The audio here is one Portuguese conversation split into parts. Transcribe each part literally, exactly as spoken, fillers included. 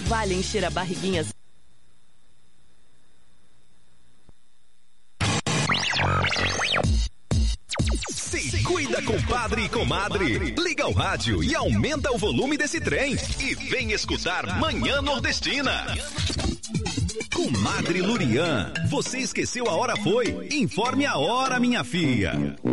vale encher a barriguinha. Se cuida, compadre e comadre. Liga o rádio e aumenta o volume desse trem. E vem escutar Manhã Nordestina. Comadre Lurian, você esqueceu a hora foi? Informe a hora, minha filha.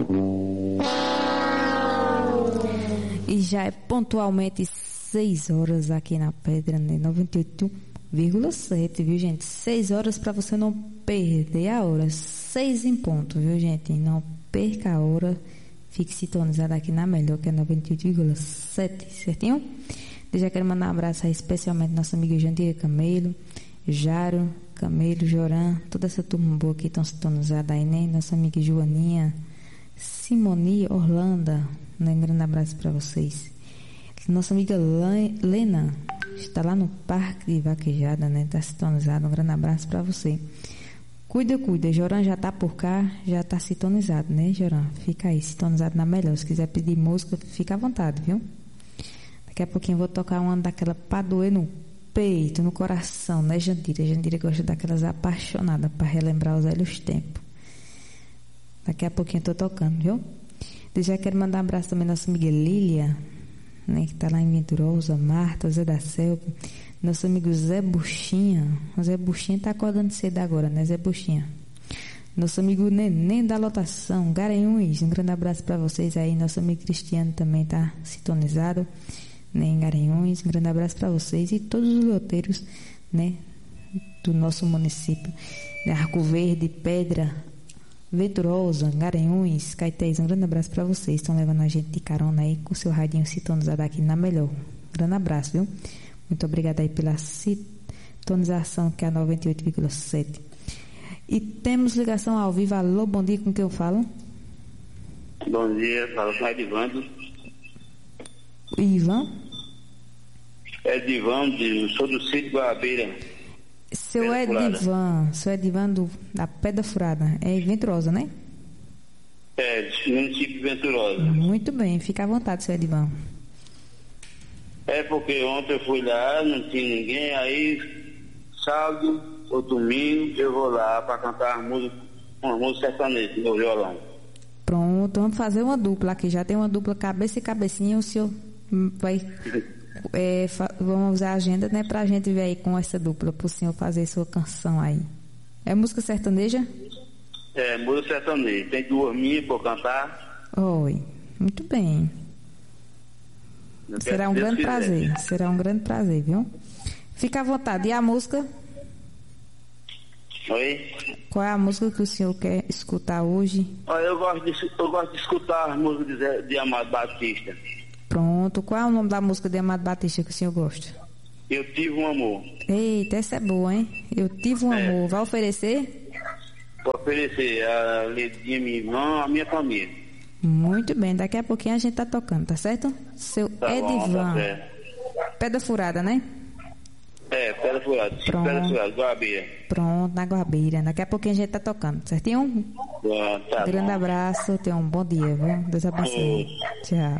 E já é pontualmente seis horas aqui na Pedra, né? noventa e oito vírgula sete, viu, gente? seis horas para você não perder a hora. seis em ponto, viu, gente? Não perca a hora. Fique sintonizado aqui na melhor, que é noventa e oito vírgula sete, certinho? Eu já quero mandar um abraço aí, especialmente nosso amigo Jandira Camelo, Jaro, Camelo, Joran, toda essa turma boa que estão sintonizados aí, né? Nossa amiga Joaninha, Simoni, Orlando, né? Um grande abraço para vocês. Nossa amiga Lena está lá no Parque de Vaquejada, né? Está sintonizada. Um grande abraço para você. Cuida, cuida. Joran já tá por cá, já tá sintonizado, né, Joran? Fica aí, sintonizado na melhor. Se quiser pedir música, fica à vontade, viu? Daqui a pouquinho eu vou tocar uma daquela pra doer no peito, no coração, né, Jandira? Jandira gosta daquelas apaixonadas para relembrar os velhos tempos. Daqui a pouquinho eu tô tocando, viu? Eu já quero mandar um abraço também à nossa amiga Lília, né, que tá lá em Venturosa, Marta, Zé da Selva, nosso amigo Zé Buchinha. O Zé Buchinha tá acordando cedo agora, né, Zé Buchinha? Nosso amigo Neném da Lotação, Garanhuns, um grande abraço para vocês aí. Nosso amigo Cristiano também tá sintonizado, né, em Garanhuns. Um grande abraço para vocês e todos os loteiros, né, do nosso município, né, Arco Verde, Pedra, Venturosa, Garanhuns, Caetés. Um grande abraço para vocês. Estão levando a gente de carona aí com o seu radinho sintonizado aqui na melhor. Um grande abraço, viu? Muito obrigada aí pela sintonização, que é a noventa e oito vírgula sete. E temos ligação ao vivo. Alô, bom dia, com quem eu falo? Bom dia, fala com Edivando. Ivan? Edivando, sou do sítio Guabeira. Seu Edivan, seu Edivan do, da Pedra Furada, é Venturosa, né? É, município de Venturosa. Muito bem, fica à vontade, seu Edivan. É porque ontem eu fui lá, não tinha ninguém, aí sábado ou domingo eu vou lá para cantar uma música, uma música sertaneja no violão. Pronto, vamos fazer uma dupla aqui, já tem uma dupla cabeça e cabecinha, o senhor vai... É, vamos usar a agenda, né, pra gente ver aí com essa dupla, pro senhor fazer sua canção aí. É música sertaneja? É, música sertaneja. Tem duas minhas pra eu cantar. Oi, muito bem. Não será um grande prazer, quiser. será um grande prazer, viu? Fica à vontade. E a música? Oi? Qual é a música que o senhor quer escutar hoje? Olha, eu gosto de, eu gosto de escutar a música de, Zé, de Amado Batista. Pronto, qual é o nome da música de Amado Batista que o senhor gosta? Eu Tive um Amor. Eita, essa é boa, hein? Eu Tive um é. Amor. Vai oferecer? Vou oferecer a Ledinha, minha irmã, a minha família. Muito bem, daqui a pouquinho a gente tá tocando, tá certo? Seu tá Edivan. Bom, tá Pedra Furada, né? É, Pedra Furada. Pronto. Pedra Furada, Guabeira. Pronto, na Guabeira. Daqui a pouquinho a gente tá tocando, certinho? Bom, tá Grande bom. abraço, tenha um bom dia, viu? Deus abençoe. Tchau.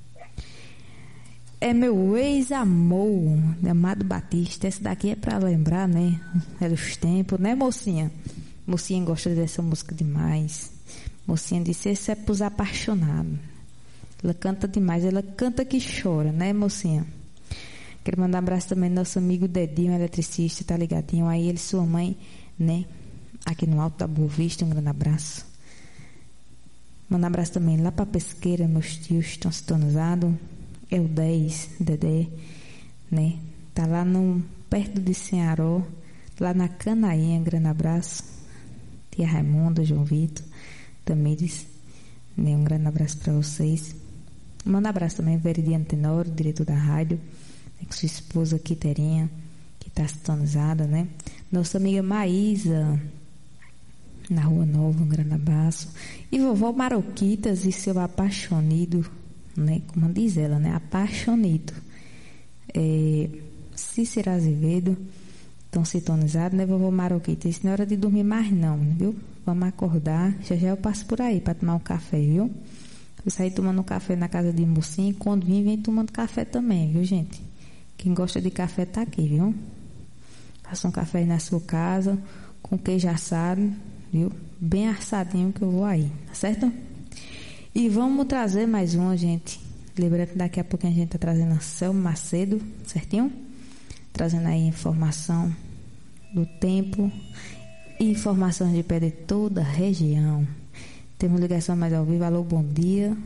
É meu ex-amor, Amado Batista. Esse daqui é pra lembrar, né? Velhos tempos, né, mocinha? Mocinha gosta dessa música demais. Mocinha disse, esse é pros apaixonados. Ela canta demais, ela canta que chora, né, mocinha? Quero mandar um abraço também ao nosso amigo Dedinho, eletricista, tá ligadinho? Aí ele, sua mãe, né? Aqui no Alto da Boa Vista, um grande abraço. Mandar um abraço também lá pra Pesqueira, meus tios estão sintonizados. É o dez, Dedé, né? Tá lá no, perto de Cearó, lá na Canainha, grande abraço. Tia Raimunda, João Vitor, Tamires, né? Um grande abraço para vocês. Manda um abraço também ao Veridiano Tenório, diretor da rádio, né? Com sua esposa Quiterinha, que tá sintonizada, né? Nossa amiga Maísa, na Rua Nova, um grande abraço. E vovó Maroquitas e seu apaixonido, né, como diz ela, né, apaixonado. É, Cícero Azevedo, estão sintonizados, né, vovô Maroquita? Isso não é hora de dormir mais não, viu? Vamos acordar, já já eu passo por aí para tomar um café, viu? Eu saí tomando um café na casa de mocinha e quando vim, vem tomando café também, viu, gente? Quem gosta de café tá aqui, viu? Faça um café aí na sua casa, com queijo assado, viu? Bem assadinho que eu vou aí, tá certo? E vamos trazer mais uma, gente. Lembrando que daqui a pouco a gente tá trazendo Anselmo Macedo, certinho? Trazendo aí informação do tempo e informações de pé de toda a região. Temos ligação mais ao vivo. Alô, bom dia.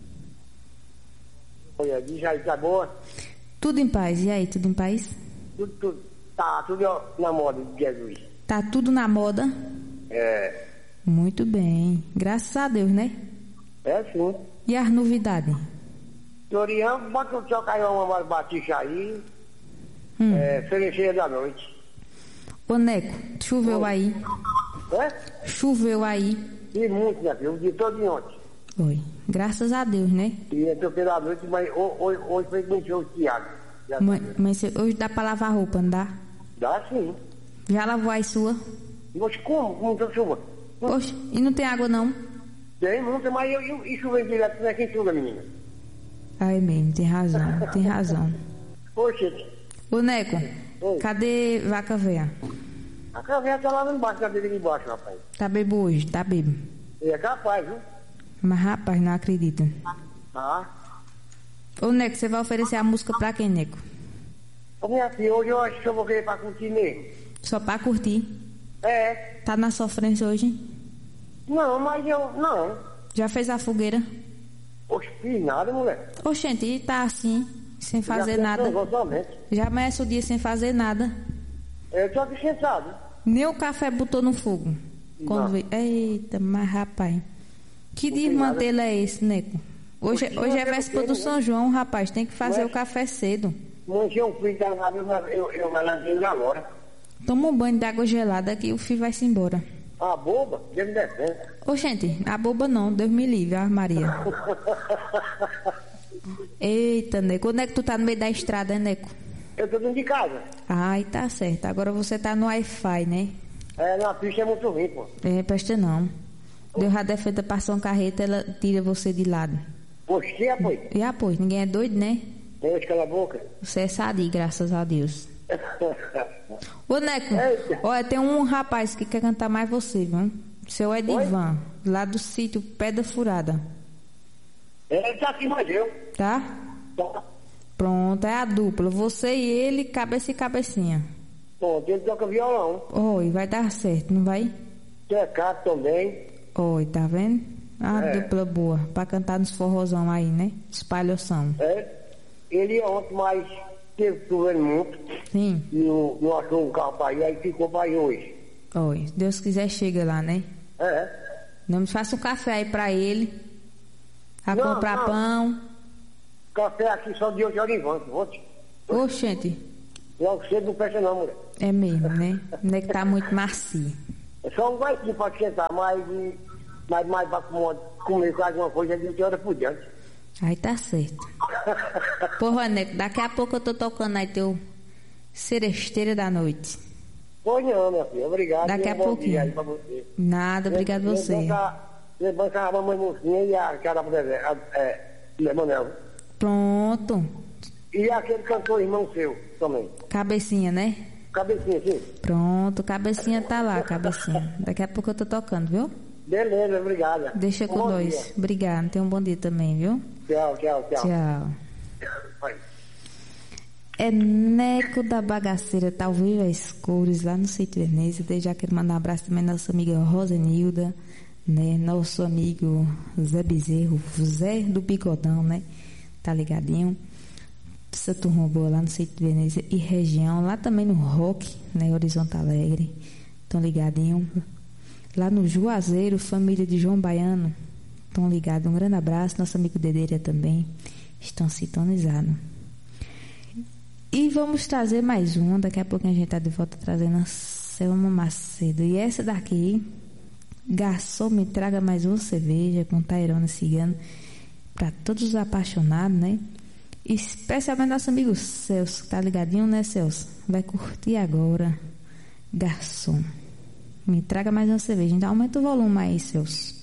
Oi, aí, já está boa? Tudo em paz. E aí, tudo em paz? Tudo, tudo. Tá tudo na moda de Jesus. Tá tudo na moda? É. Muito bem. Graças a Deus, né? É sim. E as novidades? Floriano, bota o seu caião uma batista aí. Hum. É, Ferecheira da noite. Ô, Neco, choveu Oi. aí? É? Choveu aí? E muito, minha filha, o dia todo de ontem. Oi. Graças a Deus, né? E entrou pela noite, mas hoje, hoje foi muito sorteado. Mãe, mas hoje dá pra lavar roupa, não dá? Dá sim. Já lavou aí sua? Mas como? Como tá chuva? Oxe, e não tem água não? Tem muita, mas eu, eu, e chovendo direto, não é quem chuva, menina. Ai mesmo, tem razão, tem razão. Oxe, Ô, Neco, Oi. cadê vaca véia? a caverna tá lá embaixo, na beira de baixo, rapaz. Tá bebo hoje, tá bebo. E é capaz, viu? Mas rapaz, não acredito. Tá. Ô, Neco, você vai oferecer a música pra quem, Neco? Ô, minha filha, hoje eu acho que eu vou querer pra curtir mesmo. Só pra curtir? É. Tá na sofrência hoje? Não, mas eu, não. Já fez a fogueira? Oxe, fiz nada, moleque. Oxente, e tá assim, sem fazer Já nada. pensou somente. Já amanhece o dia sem fazer nada. Eu tô aqui sentado. Nem o café botou no fogo. Quando Não. veio. Eita, mas rapaz. Que Não tem desmantelo é esse, Neco? Hoje, Oxe, hoje é não, véspera eu do não São João, rapaz. Tem que fazer Mas- o café cedo. Manchei um frio danado, eu, eu, eu balanceio agora. Toma um banho de água gelada que o filho vai-se embora. A boba, Deus me defenda. Ô, gente, a boba não. Deus me livre, a Maria. Eita, Neco. Onde é que tu tá no meio da estrada, hein, Neco? Eu tô dentro de casa. Ai, tá certo. Agora você tá no Wi-Fi, né? É, na pista é muito ruim, pô. É, presta não. Deus já defenda, passou uma carreta, ela tira você de lado. Poxa, que apoio? E ah, pois, ninguém é doido, né? Deus, cala a boca. Você é sadio, graças a Deus. Ô, Neco, Eita. olha, tem um rapaz que quer cantar mais você, viu? Seu Edivan, lá do sítio Pedra Furada. Ele tá aqui, mas eu. Tá? Tá. Pronto, é a dupla. Você e ele, cabeça e cabecinha. Bom, ele toca violão. Oi, vai dar certo, não vai? Tecado também. Oi, tá vendo? A É. dupla boa, pra cantar nos forrozão aí, né? Espalhação. É. Ele ontem, mas teve chovendo muito. Sim. E não, não achou um carro pra ir, aí ficou pra ir hoje. Oi, se Deus quiser chega lá, né? É. Não me faça um café aí pra ele. A Não, comprar não. pão. Café aqui só de hoje em vante. Ontem. Oxente, Logo cedo não presta não, mulher. é mesmo, né? Não é que tá muito macio. É só um gostinho pra sentar, mas, mas mais pra comer, comer quase alguma coisa de vinte horas por diante. Aí tá certo. Porra, Neco, daqui a pouco eu tô tocando aí teu seresteira da noite. Pois não, minha filha. Obrigado. Daqui e a um bom pouquinho. dia aí pra você. Nada, obrigado você. Levanta a mamãe mocinha e a cara pra Zé, é, Lemonel. Pronto. E aquele cantor irmão seu também. Cabecinha, né? Cabecinha, sim. Pronto, cabecinha tá lá, cabecinha. Daqui a pouco eu tô tocando, viu? Beleza, obrigada. Deixa com Bom nós. dia. Obrigado. Tenha um bom dia também, viu? Tchau, tchau, tchau. Tchau. Vai. É Neco da Bagaceira, tá ao vivo as cores lá no Sítio Veneza. Desde já quero mandar um abraço também à nossa amiga Rosenilda, né? Nosso amigo Zé Bezerro, Zé do Bigodão, né? Tá ligadinho? Essa turma boa lá no Sítio Veneza e região, lá também no Rock, né? Horizonte Alegre. Tão ligadinho? Lá no Juazeiro, família de João Baiano. Tão ligados? Um grande abraço. Nosso amigo Dedeira também. Estão sintonizados. E vamos trazer mais uma. Daqui a pouco a gente tá de volta trazendo a Selma Macedo. E essa daqui, garçom, me traga mais uma cerveja com Tairona Cigano. Para todos os apaixonados, né? Especialmente nosso amigo Celso, que tá ligadinho, né, Celso? Vai curtir agora. Garçom, me traga mais uma cerveja. Então aumenta o volume aí, Celso.